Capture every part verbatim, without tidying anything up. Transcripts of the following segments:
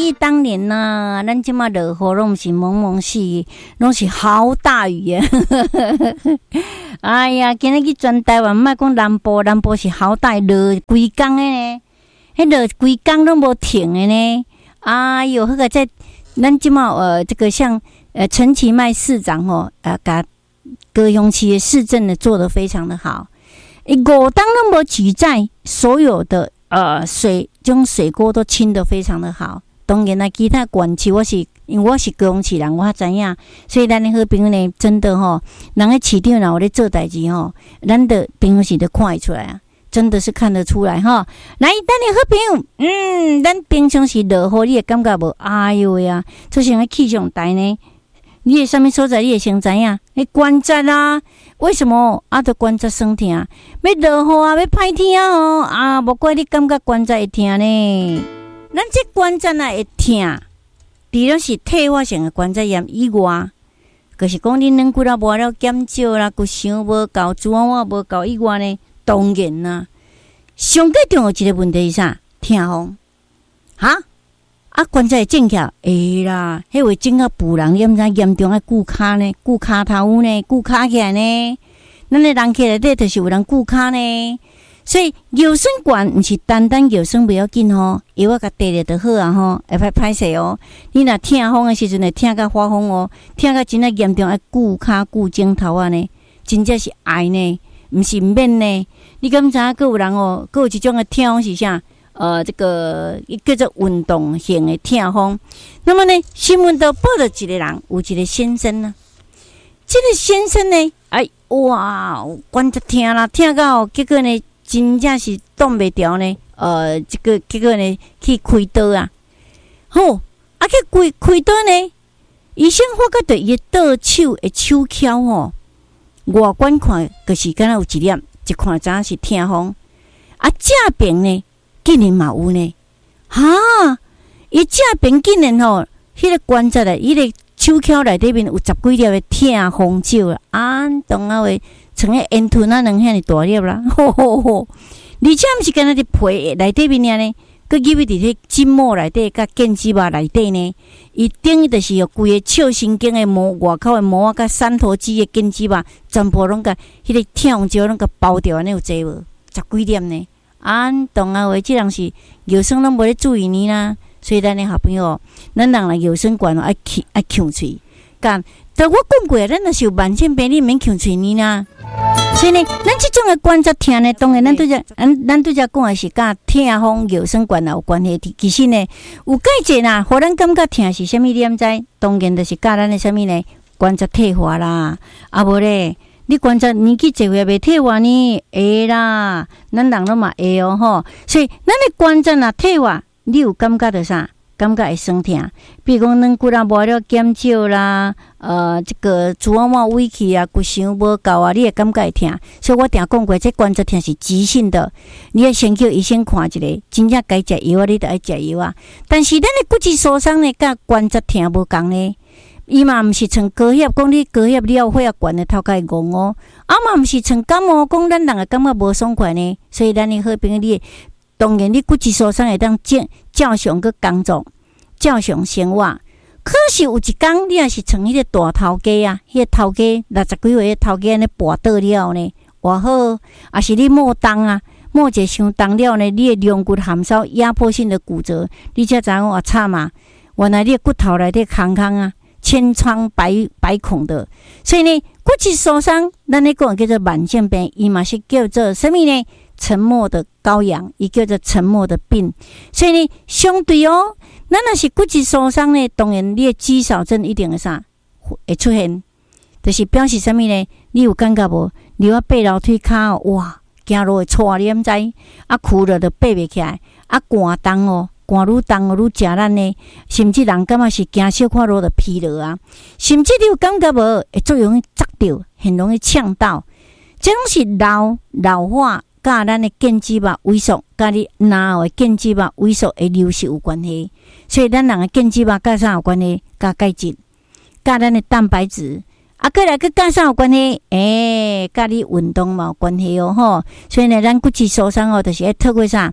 忆当年呐、啊，咱即马落雨拢是蒙蒙细雨，拢是好大雨耶！哎呀，今日去全台湾，莫讲南部，南部是好大落规工的呢，迄落规工拢无停的呢。哎呦，迄个在咱即马呃，这个像呃陈其迈市长吼，呃，甲高雄市的市政呢做得非常的好，五当拢无举债，所有的呃水，种水沟都清得非常的好。当然啦，其他县市我是因为我是高雄市人，我知影，所以咱的好朋友呢，真的吼，人的市长若有咧做代志吼，咱的朋友是得看得出来啊，真的是看得出来哈。来，咱的好朋友，嗯，咱平常时落雨，你会感觉无？哎呦呀，就像个气象台呢，你的什么所在，你会先知影？你观察啊，为什么啊？得观察酸痛，要落雨啊，要歹天啊哦啊，无怪你感觉观察会痛呢。咱这观察啊会痛，除了是退化性的关节炎以外，就是讲你软骨啊无了减少啦，骨伤无够，脂肪化无够以外呢，当然啦，上最重要一个问题是啥？痛风，哈啊关节会正起来，会啦，迄会整到妇人，你毋知严重啊骨骹呢，骨骹头呢，骨骹起来呢，咱的人起来底就是有人骨骹呢。所以腰酸管毋是单单腰酸不要紧吼，药啊甲滴了就好啊吼，会歹歹势哦。你若痛风的时阵会痛甲发疯哦，痛甲真啊严重，爱骨骹骨枕头啊呢，真正是爱呢，毋是免呢。你敢知影？佫有人哦，佫有一种的痛风是啥？呃，这个叫做运动型的痛风。那么呢，新闻都报道一个人，有一个先生呢，这个先生呢，哎哇，关节痛啦，痛到结果呢。真正是挡袂牢呢，呃，这个结果呢去开刀啊，吼，啊去开开刀呢，医生发觉到伊倒手的手翘吼，外观看就是敢若有一粒，一看知影是痛风，啊正边呢竟然嘛有呢，哈，伊正边竟然吼，迄个关节啊，伊个手翘内底面有十几粒的痛风手啊，啊，当啊话。像个烟吞啊，能遐尼大粒啦，吼吼吼！而且毋是干那伫皮内底面尔呢，佮入去伫迄筋膜内底，甲腱肌肉内底呢，伊等于就是有规个笑神经的膜，外口的膜啊，甲三头肌的腱肌肉，全部拢甲迄个痛石拢甲包掉，安尼有济无？十几粒呢？啊，当啊话，即人是腰酸拢无咧注意呢啦，所以咱的好朋友，咱人来腰酸管爱吸爱呛喙，干。但我讲过，咱若是有慢性病，你免呛喙呢啦。所以呢，咱即种的关节痛呢，当然咱对只，咱咱对只讲的是甲痛风、腰酸管有关系。其实呢，有介济啦，互咱感觉痛是啥物？你毋知？当然就是甲咱的啥物呢？关节退化啦，啊无咧，你关节年纪一岁未退化呢？会啦，咱人拢嘛会哦吼。所以咱的关节若退化，你有感觉到啥？感觉会酸痛，比如讲软骨啊无了减少啦，呃，这个脂肪化委屈啊，骨伤无够啊，你会感觉会痛。所以我定讲过，这关节痛是急性的，你要先叫医生看一下，真正该食药啊，你就爱食药啊。但是咱的骨质疏松呢，甲关节痛无共呢，伊嘛毋是像高血，讲你高血了血压悬的头壳会戆哦，啊嘛毋是像感冒，讲咱人会感觉无爽快呢。所以咱的好朋友你。当然，你骨质疏松会当正照常去工作，照常生活。可是有一天，你若是像迄个大头家啊，迄、那个头家六十几岁的头家安尼跋倒了呢，偌好，也是你莫重啊，莫者伤重了呢，你的龙骨含少压迫性的骨折，你才知影偌惨嘛。原来你的骨头内底空空啊，千疮百百孔的。所以呢，骨质疏松，咱咧讲叫做慢性病，伊嘛是叫做什么呢？沉默的羔羊，伊叫做沉默的病。所以呢，相对哦，咱若是骨质疏松呢，当然你的肌少症一定会啥会出现，就是表示什么呢？你有感觉无？你要爬楼梯骹哇，行路会错，你毋知？啊，苦了就爬袂起来，啊，寒重哦，寒愈重哦，愈食力呢，甚至人感觉是行小可路就疲劳啊，甚至你有感觉无？会最容易砸到，很容易呛到，这拢是老老化。甲咱的腱肌肉萎缩，甲你哪有腱肌肉萎缩会流失有关系，所以咱人的腱肌肉甲啥有关系？甲钙质，甲咱的蛋白质，啊，过来佮甲啥有关系？诶、欸，甲你运动嘛有关系哦吼。所以呢，咱骨质疏松哦，就是要透过啥？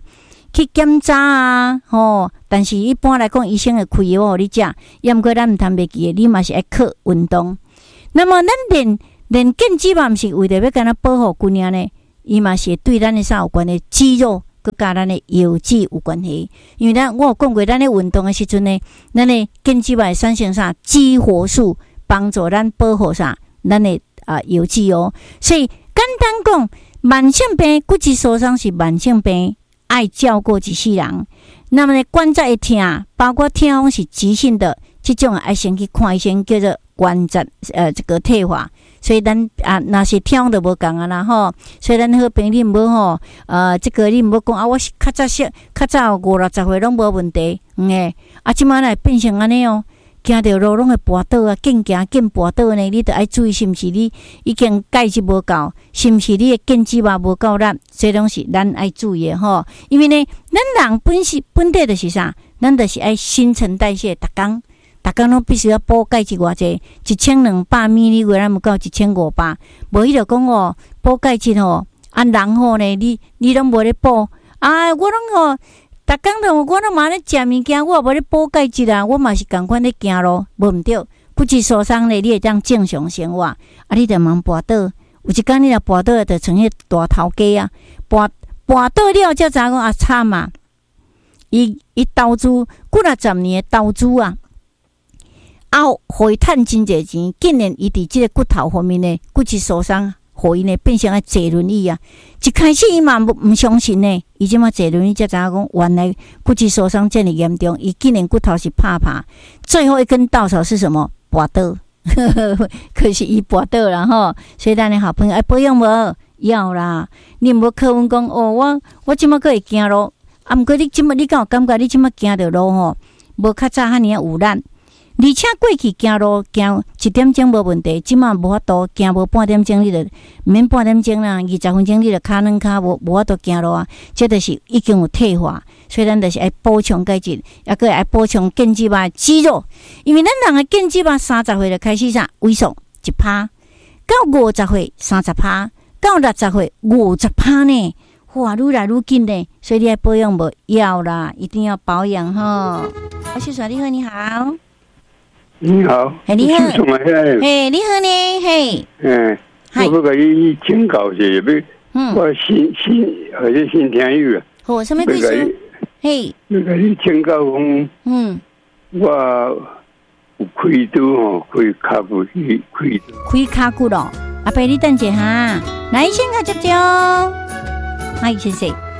去检查啊，吼。但是一般来讲，医生会开药互你食，也毋过咱毋通袂记的，你嘛是爱靠运动。那么咱练练健肌嘛，毋是为着要干那保护骨尔呢？伊嘛是对咱的啥有关的肌肉，佮甲咱的腰肌有关系。因为咱我有讲过，咱咧运动的时阵呢，咱的健肌嘛会产生啥激活素，帮助咱保护啥咱的啊腰肌哦。所以简单讲，慢性病骨质疏松是慢性病，爱照顾一世人。那么呢，关节会痛，包括痛风是急性的，这种爱先去看医生，叫做关节呃这个退化。所以咱啊，若是痛就无共啊啦吼。所以咱好朋友你无吼，呃，这个你无讲啊，我是较早些较早五六十岁拢无问题，嗯诶，啊，即摆来变成安尼哦。行着路拢会跋倒啊，紧行紧跋倒呢，你得爱注意是毋是你已经钙质无够，是毋是你的腱肌肉无够力，这拢是咱爱注意的吼。因为呢，咱人本是本体就是啥，咱就是爱新陈代谢，逐工逐工拢必须要补钙质偌济，一千两百米你话咱毋够一千五百，无伊就讲哦，补钙质吼，啊人吼呢，你你拢无咧补，啊我拢吼。逐工都我拢嘛咧食物件，我也无咧补钙质啊，我嘛是共款咧行路，无毋对。骨质疏松咧，你会当正常生活，啊，你着茫跋倒。有一工你若跋倒，着成迄大头家啊，跋跋倒了，才知影讲啊惨啊！伊伊投资几若十年的投资啊，啊，互伊趁真侪钱，竟然伊伫即个骨头方面呢，骨质疏松。互伊呢变成啊坐轮椅啊！一开始伊嘛毋相信呢，伊即马坐轮椅才知影讲，原来骨质疏松这么严重，伊竟然骨头是拍拍。最后一根稻草是什么？跋倒，可是伊跋倒啦吼。所以咱的好朋友爱保养无？要啦！你毋好靠阮讲哦，我我即马可会行路，啊，毋过你即马你敢有感觉你即马行着路吼，无较早遐尔有力。而且过去行路行一点钟无问题，即马无法度行无半点钟，你就毋免半点钟啦，二十分钟你就骹软骹无无法度行路啊。这就是已经有退化，所以咱就是爱补充钙质，也个爱补充腱肌肉肌肉。因为咱人的腱肌肉三十岁就开始啥萎缩一趴，到五十岁三十趴，到六十岁五十趴呢。哇，愈来愈紧呢，所以你爱保养无要啦，一定要保养吼。阿秀嫂你好，你好。 你好， 嘿，你好， 嘿， 你好呢，嘿， 嗯，我甲你请教一下，嗯，我新新而且新听友啊， 好，什么意思？嘿， 我甲你请教讲，嗯，我有开刀吼，开骹骨去开刀， 开骹骨咯，阿伯你等一下哈，来先个接接哦，嗨，谢谢。